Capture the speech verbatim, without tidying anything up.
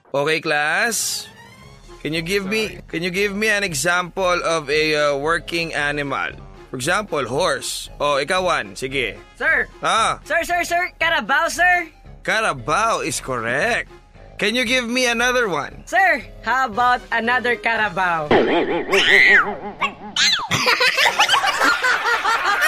Okay, class? Can you give me can you give me an example of a uh, working animal? For example, horse. Oh, ikaw, Juan. Sige. Sir! Ah, Sir, sir, sir! Carabao, sir! Carabao is correct. Can you give me another one? Sir, how about another Carabao?